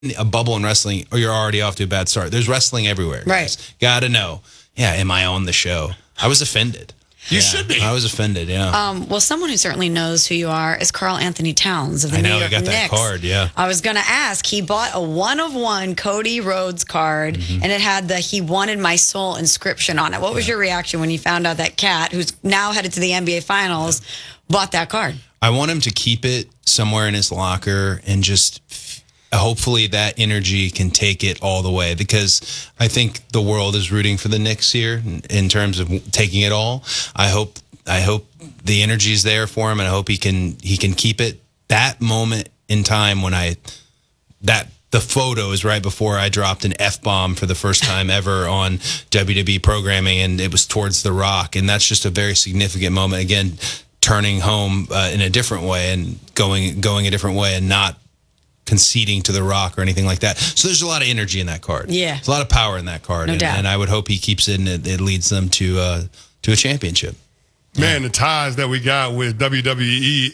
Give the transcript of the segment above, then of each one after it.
a bubble in wrestling, or you're already off to a bad start. There's wrestling everywhere. Right. Gotta know. Yeah, am I on the show? I was offended. You should be. I was offended, yeah. Well, someone who certainly knows who you are is Carl Anthony Towns of the New York Knicks. I got that card, yeah. I was going to ask, he bought a 1-of-1 Cody Rhodes card, and it had the "He Wanted My Soul" inscription on it. What was your reaction when you found out that Cat, who's now headed to the NBA Finals, bought that card? I want him to keep it somewhere in his locker and just hopefully that energy can take it all the way, because I think the world is rooting for the Knicks here in terms of taking it all. I hope the energy is there for him, and I hope he can keep it. That moment in time when the photo is right before I dropped an F-bomb for the first time ever on WWE programming, and it was towards The Rock, and that's just a very significant moment. Again, turning home in a different way and going a different way, and not conceding to The Rock or anything like that. So there's a lot of energy in that card. Yeah. There's a lot of power in that card. No doubt. And I would hope he keeps it, and it leads them to a championship. Man, the ties that we got with WWE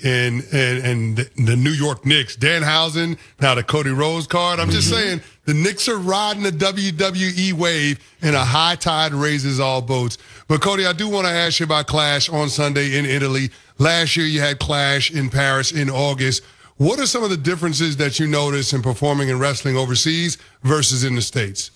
and the New York Knicks, Danhausen, now the Cody Rhodes card. I'm just saying, the Knicks are riding the WWE wave, and a high tide raises all boats. But, Cody, I do want to ask you about Clash on Sunday in Italy. Last year you had Clash in Paris in August. What are some of the differences that you notice in performing in wrestling overseas versus in the States?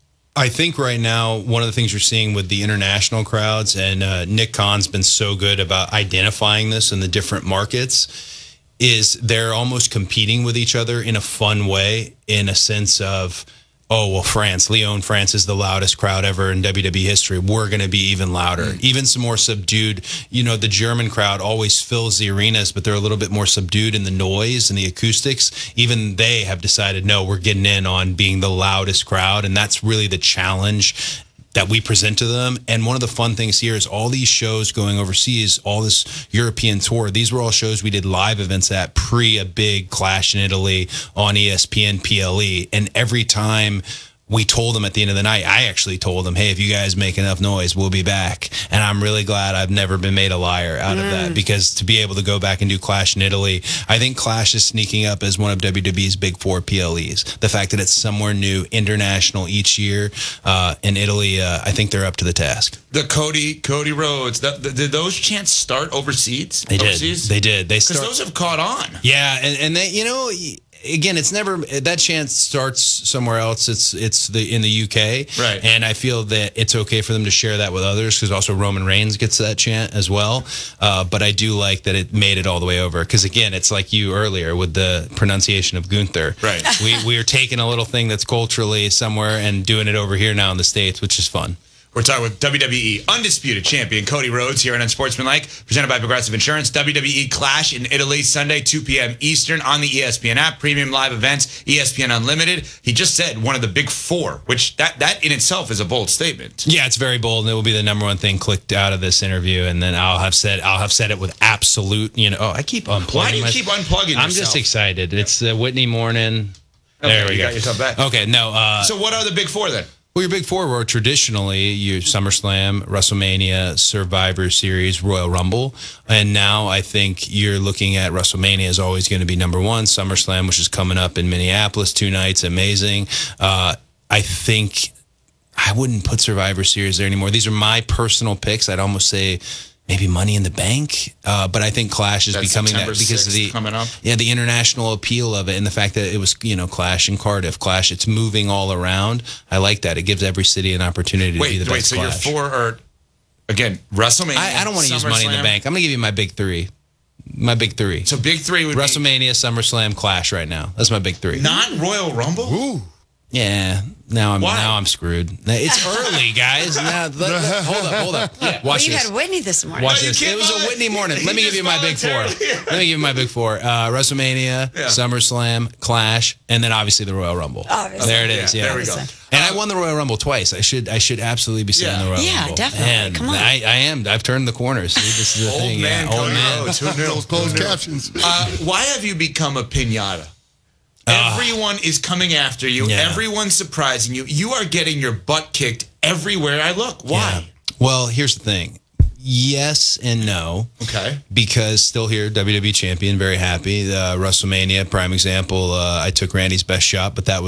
I think right now, one of the things you're seeing with the international crowds, and Nick Khan's been so good about identifying this in the different markets, is they're almost competing with each other in a fun way, in a sense of, oh, well, France, Lyon, France is the loudest crowd ever in WWE history. We're going to be even louder, even some more subdued. You know, the German crowd always fills the arenas, but they're a little bit more subdued in the noise and the acoustics. Even they have decided, no, we're getting in on being the loudest crowd, and that's really the challenge that we present to them. And one of the fun things here is all these shows going overseas, all this European tour, these were all shows we did live events at pre a big Clash in Italy on ESPN PLE. And every time we told them at the end of the night, I actually told them, hey, if you guys make enough noise, we'll be back. And I'm really glad I've never been made a liar out of that, because to be able to go back and do Clash in Italy, I think Clash is sneaking up as one of WWE's big 4 PLEs. The fact that it's somewhere new, international each year in Italy, I think they're up to the task. The Cody Rhodes, did those chants start overseas? They did. Because those have caught on. Yeah, and they, you know, again, it's never, that chant starts somewhere else. It's in the UK, right? And I feel that it's okay for them to share that with others, because also Roman Reigns gets that chant as well. But I do like that it made it all the way over, because again, it's like you earlier with the pronunciation of Gunther. Right. We are taking a little thing that's culturally somewhere and doing it over here now in the States, which is fun. We're talking with WWE Undisputed Champion Cody Rhodes here on Unsportsmanlike, presented by Progressive Insurance. WWE Clash in Italy, Sunday, 2 p.m. Eastern on the ESPN app. Premium live events, ESPN Unlimited. He just said one of the big 4, which that in itself is a bold statement. Yeah, it's very bold, and it will be the number one thing clicked out of this interview. And then I'll have said it with absolute, you know. Oh, I keep unplugging. Why do you keep unplugging yourself? I'm just excited. It's Whitney morning. Okay, there we go. Got yourself back. Okay, no. So what are the big 4 then? Well, your big 4 were traditionally your SummerSlam, WrestleMania, Survivor Series, Royal Rumble. And now I think you're looking at WrestleMania is always going to be number 1. SummerSlam, which is coming up in Minneapolis, 2 nights, amazing. I think I wouldn't put Survivor Series there anymore. These are my personal picks. I'd almost say maybe Money in the Bank, but I think Clash is becoming September that because of the coming up. Yeah, the international appeal of it, and the fact that it was, you know, Clash in Cardiff, Clash, it's moving all around. I like that. It gives every city an opportunity to be the best. So Clash. your 4 are again WrestleMania. I don't want to use Money in the Bank. I'm gonna give you my big 3. My big 3. So big 3 would WrestleMania, SummerSlam, Clash right now. That's my big 3. Not Royal Rumble. Ooh. Yeah, now I'm screwed. It's early, guys. Now, hold up. Yeah. Watch you this. had Whitney this morning. Watch this. It was a Whitney morning. Let me give you my big 4. WrestleMania, SummerSlam, Clash, and then obviously the Royal Rumble. Obviously. There it is. Yeah, there we go. And I won the Royal Rumble twice. I should absolutely be saying the Royal Rumble. Yeah, definitely. And come on. I am. I've turned the corner. See, this is the Old thing. man, Old man. Rhodes. Those closed captions. Why have you become a piñata? Everyone is coming after you. Yeah. Everyone's surprising you. You are getting your butt kicked everywhere I look. Why? Yeah. Well, here's the thing. Yes and no. Okay. Because still here, WWE champion, very happy. WrestleMania, prime example. I took Randy's best shot, but that was